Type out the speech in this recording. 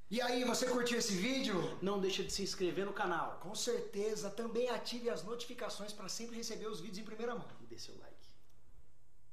E aí, você curtiu esse vídeo? Não deixa de se inscrever no canal. Com certeza, também ative as notificações para sempre receber os vídeos em primeira mão. E dê seu like.